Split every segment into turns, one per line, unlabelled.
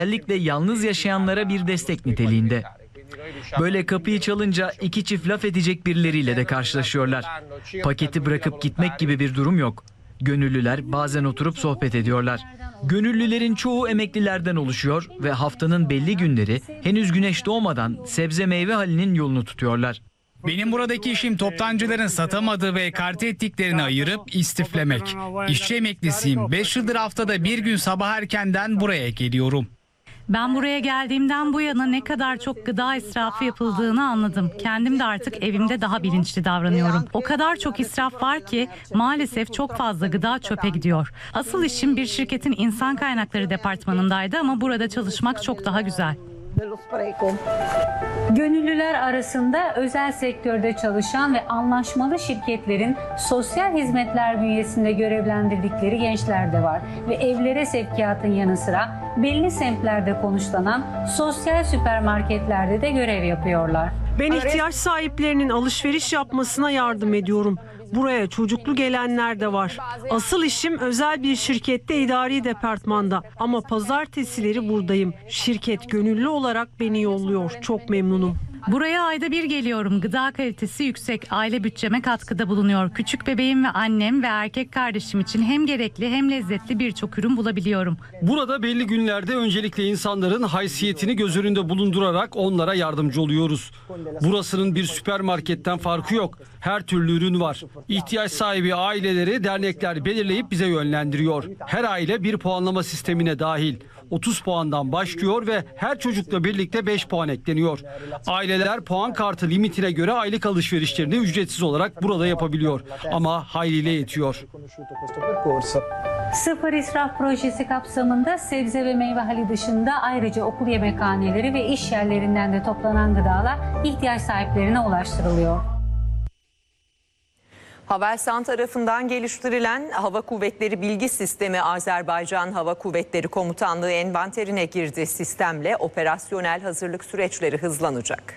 Özellikle yalnız yaşayanlara bir destek niteliğinde. Böyle kapıyı çalınca iki çift laf edecek birileriyle de karşılaşıyorlar. Paketi bırakıp gitmek gibi bir durum yok. Gönüllüler bazen oturup sohbet ediyorlar. Gönüllülerin çoğu emeklilerden oluşuyor ve haftanın belli günleri henüz güneş doğmadan sebze meyve halinin yolunu tutuyorlar.
Benim buradaki işim toptancıların satamadığı ve ekarte ettiklerini ayırıp istiflemek. İşçi emeklisiyim. 5 yıldır haftada bir gün sabah erkenden buraya geliyorum.
Ben buraya geldiğimden bu yana ne kadar çok gıda israfı yapıldığını anladım. Kendim de artık evimde daha bilinçli davranıyorum. O kadar çok israf var ki maalesef çok fazla gıda çöpe gidiyor. Asıl işim bir şirketin insan kaynakları departmanındaydı ama burada çalışmak çok daha güzel.
Gönüllüler arasında özel sektörde çalışan ve anlaşmalı şirketlerin sosyal hizmetler bünyesinde görevlendirdikleri gençler de var. Ve evlere sevkiyatın yanı sıra belli semtlerde konuşlanan sosyal süpermarketlerde de görev yapıyorlar.
Ben ihtiyaç sahiplerinin alışveriş yapmasına yardım ediyorum. Buraya çocuklu gelenler de var. Asıl işim özel bir şirkette idari departmanda ama pazartesileri buradayım. Şirket gönüllü olarak beni yolluyor. Çok memnunum.
Buraya ayda bir geliyorum. Gıda kalitesi yüksek. Aile bütçeme katkıda bulunuyor. Küçük bebeğim ve annem ve erkek kardeşim için hem gerekli hem lezzetli birçok ürün bulabiliyorum.
Burada belli günlerde öncelikle insanların haysiyetini göz önünde bulundurarak onlara yardımcı oluyoruz. Burasının bir süpermarketten farkı yok. Her türlü ürün var. İhtiyaç sahibi aileleri dernekler belirleyip bize yönlendiriyor. Her aile bir puanlama sistemine dahil. 30 puandan başlıyor ve her çocukla birlikte 5 puan ekleniyor. Aileler puan kartı limitine göre aylık alışverişlerini ücretsiz olarak burada yapabiliyor. Ama hayliyle yetiyor.
Sıfır İsraf projesi kapsamında sebze ve meyve hali dışında ayrıca okul yemekhaneleri ve iş yerlerinden de toplanan gıdalar ihtiyaç sahiplerine ulaştırılıyor.
Havelsan tarafından geliştirilen Hava Kuvvetleri Bilgi Sistemi Azerbaycan Hava Kuvvetleri Komutanlığı envanterine girdi. Sistemle operasyonel hazırlık süreçleri hızlanacak.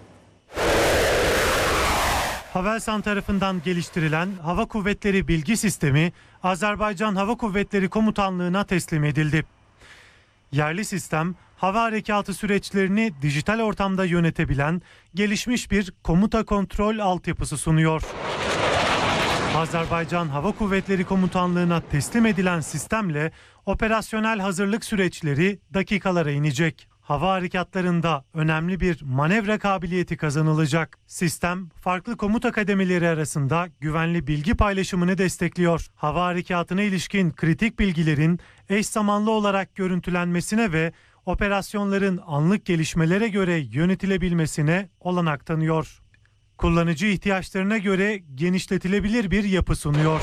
Havelsan tarafından geliştirilen Hava Kuvvetleri Bilgi Sistemi Azerbaycan Hava Kuvvetleri Komutanlığı'na teslim edildi. Yerli sistem, hava harekatı süreçlerini dijital ortamda yönetebilen gelişmiş bir komuta kontrol altyapısı sunuyor. Azerbaycan Hava Kuvvetleri Komutanlığı'na teslim edilen sistemle operasyonel hazırlık süreçleri dakikalara inecek. Hava harekatlarında önemli bir manevra kabiliyeti kazanılacak. Sistem, farklı komuta kademeleri arasında güvenli bilgi paylaşımını destekliyor. Hava harekatına ilişkin kritik bilgilerin eş zamanlı olarak görüntülenmesine ve operasyonların anlık gelişmelere göre yönetilebilmesine olanak tanıyor. Kullanıcı ihtiyaçlarına göre genişletilebilir bir yapı sunuyor.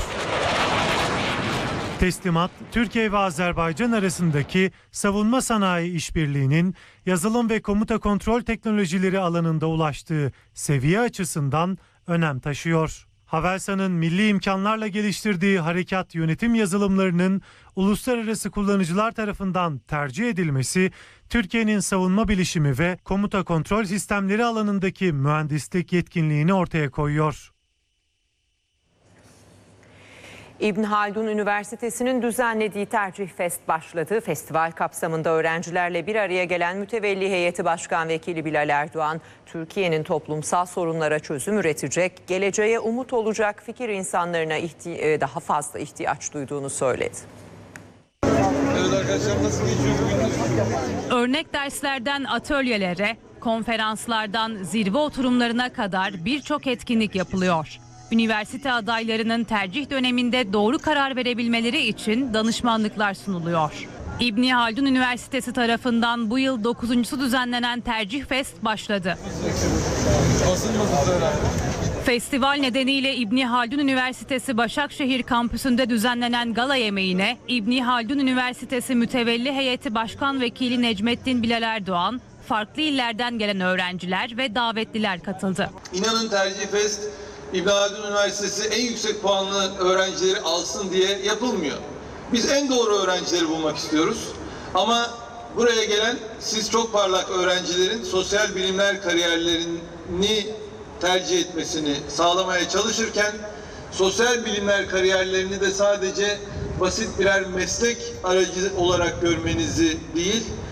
Teslimat, Türkiye ve Azerbaycan arasındaki savunma sanayi işbirliğinin yazılım ve komuta kontrol teknolojileri alanında ulaştığı seviye açısından önem taşıyor. Havelsan'ın milli imkanlarla geliştirdiği harekat yönetim yazılımlarının uluslararası kullanıcılar tarafından tercih edilmesi, Türkiye'nin savunma bilişimi ve komuta kontrol sistemleri alanındaki mühendislik yetkinliğini ortaya koyuyor.
İbn Haldun Üniversitesi'nin düzenlediği Tercih Fest başladı. Festival kapsamında öğrencilerle bir araya gelen Mütevelli Heyeti Başkan Vekili Bilal Erdoğan, Türkiye'nin toplumsal sorunlara çözüm üretecek, geleceğe umut olacak fikir insanlarına daha fazla ihtiyaç duyduğunu söyledi.
Evet arkadaşlar, nasıl geçiyor bugün?
Örnek derslerden atölyelere, konferanslardan zirve oturumlarına kadar birçok etkinlik yapılıyor. Üniversite adaylarının tercih döneminde doğru karar verebilmeleri için danışmanlıklar sunuluyor. İbn Haldun Üniversitesi tarafından bu yıl 9.'su düzenlenen Tercih Fest başladı. Festival nedeniyle İbn Haldun Üniversitesi Başakşehir kampüsünde düzenlenen gala yemeğine İbn Haldun Üniversitesi Mütevelli Heyeti Başkan Vekili Necmettin Bilal Erdoğan, farklı illerden gelen öğrenciler ve davetliler katıldı.
İnanın Tercih Fest İbn Haldun Üniversitesi en yüksek puanlı öğrencileri alsın diye yapılmıyor. Biz en doğru öğrencileri bulmak istiyoruz. Ama buraya gelen siz çok parlak öğrencilerin sosyal bilimler kariyerlerini tercih etmesini sağlamaya çalışırken sosyal bilimler kariyerlerini de sadece basit birer meslek aracı olarak görmenizi değil,